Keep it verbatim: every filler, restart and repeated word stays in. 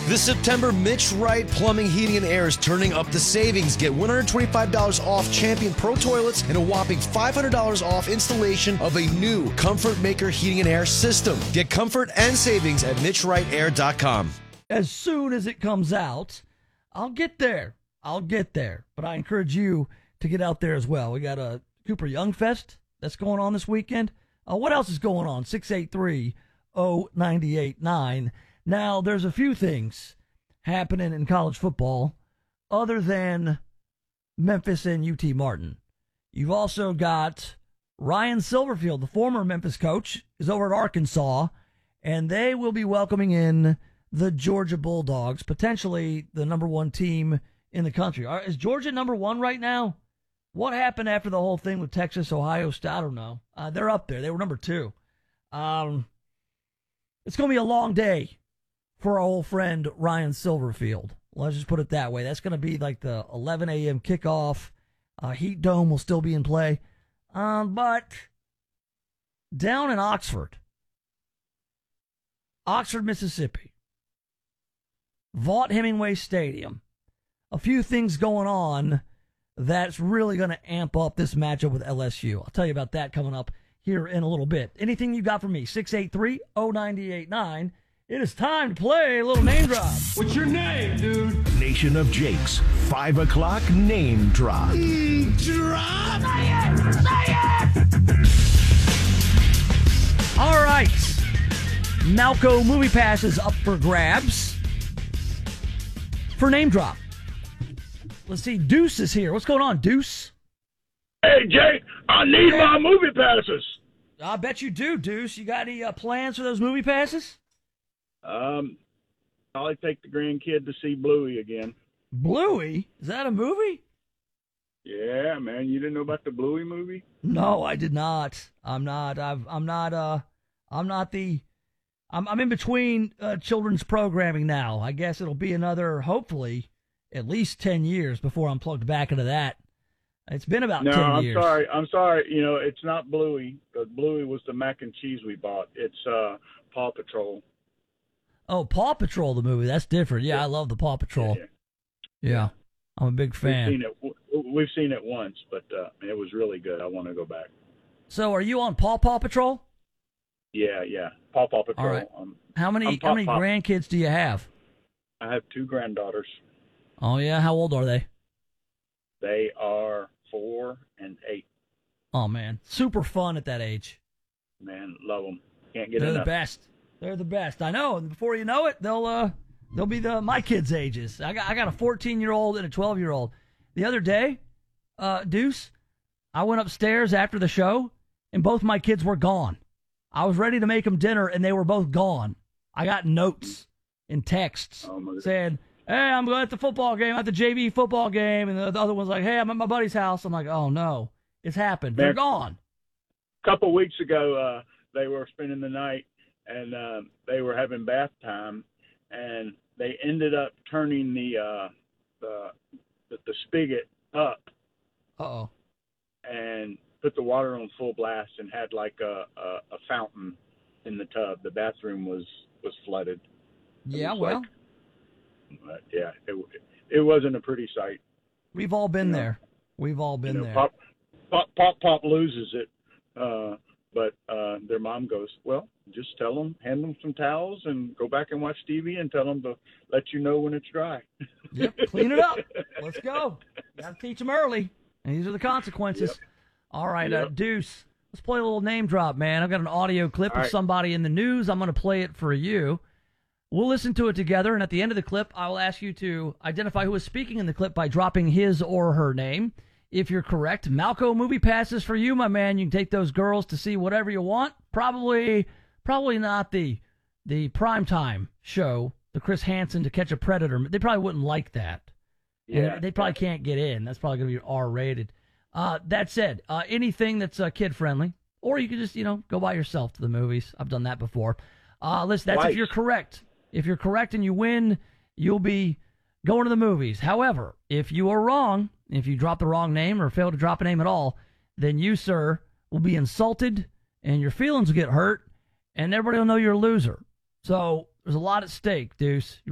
This September, Mitch Wright Plumbing, Heating, and Air is turning up the savings. Get one hundred twenty-five dollars off Champion Pro Toilets and a whopping five hundred dollars off installation of a new Comfort Maker Heating and Air system. Get comfort and savings at mitch wright air dot com. As soon as it comes out, I'll get there. I'll get there. But I encourage you to get out there as well. We got a Cooper Young Fest that's going on this weekend. Uh, what else is going on? six eight three, oh nine eight nine. Now, there's a few things happening in college football other than Memphis and U T Martin. You've also got Ryan Silverfield, the former Memphis coach, is over at Arkansas, and they will be welcoming in the Georgia Bulldogs, potentially the number one team in the country. Is Georgia number one right now? What happened after the whole thing with Texas, Ohio State? I don't know. Uh, they're up there. They were number two. Um, it's going to be a long day for our old friend Ryan Silverfield. Let's just put it that way. That's going to be like the eleven a.m. kickoff. Uh, Heat Dome will still be in play. Um, but down in Oxford, Oxford, Mississippi, Vaught-Hemingway Stadium, a few things going on that's really going to amp up this matchup with L S U. I'll tell you about that coming up here in a little bit. Anything you got for me? six eight three, oh nine eight nine. It is time to play a little name drop. What's your name, dude? Nation of Jake's five o'clock name drop. Mm, drop! Say it! Say it! All right. Malco Movie Pass is up for grabs for name drop. Let's see. Deuce is here. What's going on, Deuce? Hey, Jake, I need Yeah. my movie passes. I bet you do, Deuce. You got any uh, plans for those movie passes? Um, I'll take the grandkid to see Bluey again. Bluey? Is that a movie? Yeah, man, you didn't know about the Bluey movie? No, I did not. I'm not. I've, I'm not. Uh, I'm not the. I'm. I'm in between uh, children's programming now. I guess it'll be another, hopefully, at least ten years before I'm plugged back into that. It's been about no, ten I'm years. sorry. I'm sorry. You know, it's not Bluey. The Bluey was the mac and cheese we bought. It's uh, Paw Patrol. Oh, Paw Patrol, the movie. That's different. Yeah, yeah. I love the Paw Patrol. Yeah, yeah. yeah. I'm a big fan. We've seen it, we've seen it once, but uh, it was really good. I want to go back. So, are you on Paw Paw Patrol? Yeah, yeah. Paw Paw Patrol. All right. Um, how many Paw, How many Paw. grandkids do you have? I have two granddaughters. Oh yeah. How old are they? They are four and eight. Oh man, super fun at that age. Man, love them. Can't get They're enough. the best. They're the best. I know. And before you know it, they'll uh they'll be the my kids' ages. I got I got a fourteen year old and a twelve year old. The other day, uh, Deuce, I went upstairs after the show, and both my kids were gone. I was ready to make them dinner, and they were both gone. I got notes and texts Oh, my God. saying, "Hey, I'm going at the football game, at the J V football game," and the, the other one's like, "Hey, I'm at my buddy's house." I'm like, "Oh no, it's happened. They're Man. gone." A couple of weeks ago, uh, they were spending the night, and uh, they were having bath time, and they ended up turning the uh, the, the the spigot up Uh oh. and put the water on full blast and had like a, a, a fountain in the tub. The bathroom was, was flooded. It Yeah, was well, like, but yeah, it it wasn't a pretty sight. we've all been you know, there. We've all been you know, there. Pop, pop, pop, pop loses it. Uh, but uh, their mom goes, well, just tell them, hand them some towels and go back and watch T V and tell them to let you know when it's dry. Yep, clean it up. Let's go. Got to teach them early. And these are the consequences. Yep. All right, uh, Yep. Deuce, let's play a little name drop, man. I've got an audio clip All of right. somebody in the news. I'm going to play it for you. We'll listen to it together, and at the end of the clip, I will ask you to identify who is speaking in the clip by dropping his or her name. If you're correct, Malco Movie Passes for you, my man. You can take those girls to see whatever you want. Probably, probably not the the primetime show, the Chris Hansen To Catch a Predator. They probably wouldn't like that. Yeah, And they probably can't get in. That's probably going to be R-rated. Uh, that said, uh, anything that's uh, kid-friendly, or you can just, you know, go by yourself to the movies. I've done that before. Uh, listen, that's Twice. if you're correct. If you're correct and you win, you'll be going to the movies. However, if you are wrong, if you drop the wrong name or fail to drop a name at all, then you, sir, will be insulted and your feelings will get hurt and everybody will know you're a loser. So there's a lot at stake, Deuce.